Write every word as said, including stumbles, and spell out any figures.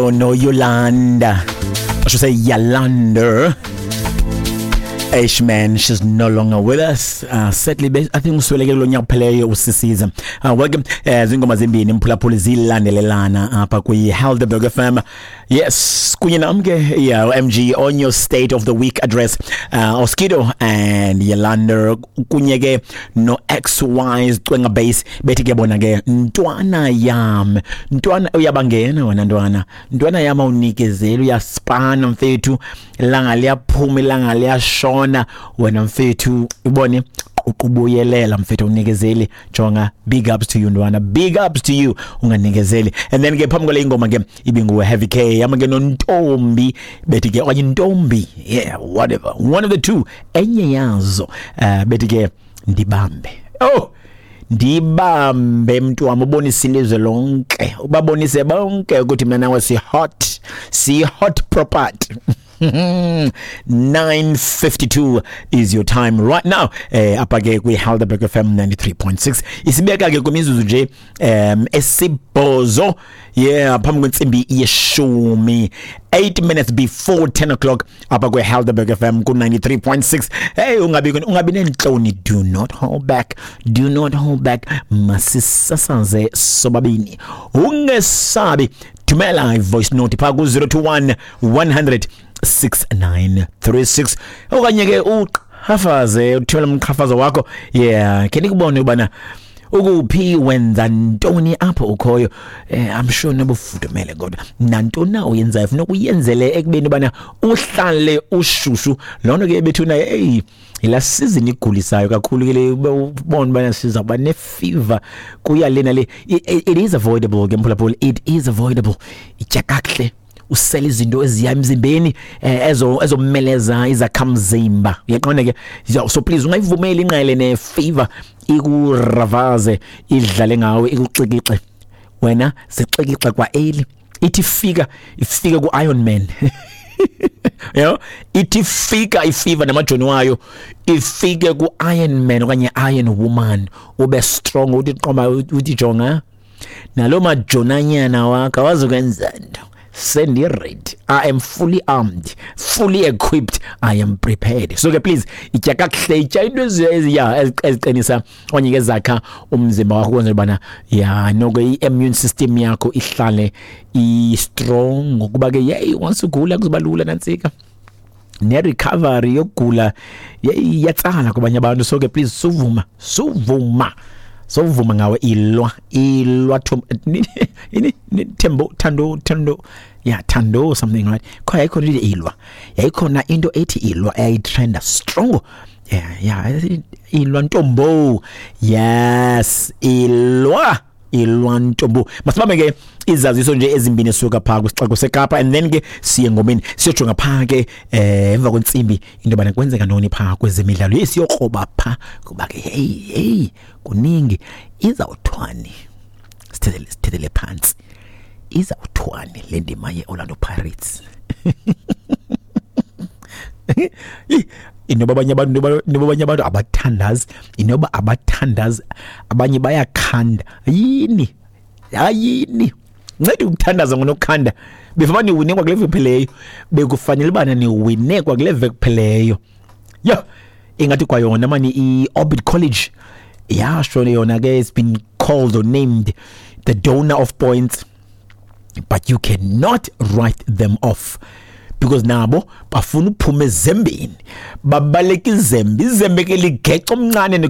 no Yolanda. I should say Yolanda. Ish man, she's no longer with us. Uh, sadly, I think usweleke lo nyaka pheleyo usisiza. Uh, welcome. Uh, zingoma zimbini mphulaphuli zilandelelana apha kwi Helderberg F M. Yes, kunye namke yeah, M G on your state of the week address. Uh, Oskido and Yolanda kunye ke no X Y Cwenga base bethi ke bona ke ntwana yam. Ntwana uyabangena wena ntwana. Ntwana yama unikezela uyaspana mfethu langa liyaphuma langa liyashona. Wena mfethu ubone ukubuyelela mfethu unikezeli jonga big ups to you ntwana, big ups to you unganikezeli. And then ke phambi kwale ingoma ke ibingu Heavy K yama ke nontombi bethi ke okanye ntombi yeah whatever one of the two enye yazo uh, bethi ke ndibambe oh ndibambe mntu wami ubonisa ilizwe lonke ubabonise bonke ukuthi mina nawe si hot si hot property. nine fifty-two is your time right now. Eh apha ke kwi Helderberg F M ninety-three point six. Isibeka ke kumizuzu nje um esibhozo yeah phambi kwentsimbi yeshumi. eight minutes before ten o'clock apha kwi Helderberg F M ku ninety-three point six. Hey ungabi ungabi nenhloni, do not hold back, do not hold back. Masisasanze sobabini ungesabi thumela voice note pha ku zero two one one hundred six nine three six okanye ke uqhafaze uthela umqhafazo wakho yeah ke nikubone ubana ukuphi wenza ntoni apho ukhoyo eh I'm sure nobufudumele kodwa nantona uyenzayo ufuna kuyenzele ekubeni bana uhlale ushushu lonto ke bethuna hey ila season igulisayo kakhulu ke le ubone bana sizaba ne fever kuya lena le it is avoidable ke mphulaphula, it is avoidable ijakakhle usela izinto eziya emzimbeni ezo ezomeleza izakhamzimba uyaqonda ke so please ungayivumeli inqele ne fever ikuravaze idlale ngawe ikuxikixe wena sixikixwe kwa eli ithi fika ifika ku Iron Man you know ithi fika ifever namajoni wayo ifike ku Iron Man okanye Iron Woman ube strong uthi qoma uthi jonga nalo majonanyana wakho wazokwenza into. Send it ready. I am fully armed, fully equipped. I am prepared. So please, ityakahle into eziya eziqinisa onyike zakha umzimba wakho kwenza bana ya noke i-immune system yakho ihlale i strong ngokuba ke hey once ugula kuzibalula nansika ne recovery yokugula yatsala kubanye abantu. So ke please suvuma suvuma so vuma ngawe ilwa ilwa ini tembo tando tando yeah tando something right kwa yikho really ilwa yayikhona into ethi ilwa ayitrenda strong yeah yeah ilwa ntombo yes ilwa ilwa ntombo masibambe ke izaziso nje ezimbini suka pha kwisixeko seKapa and then ke siye ngomeni siyojonga pha ke eh emva kwentsimbi into bana kwenzeka noni pha kwezemidlalo yesiyokroba pha kuba ke hey hey kuningi izawuthwani sithele sithele phansi izawuthwani le ndima ye Orlando Pirates inoba abanye abantu inoba abanye abantu abathandazi inoba abathandazi abanye bayakhanda yini ayini ncede ukuthandaza ngonokhanda before ni winekwa kule vepheleyo bekufanele bana ni winekwa kule vepheleyo yo ingathi kwa yona mani i-Orbit College yeah sure yona ke it's been called or named the donor of points but you cannot write them off because nabo bafuna uphume ezembeni babaleka izembe izembe ke ligeca omncane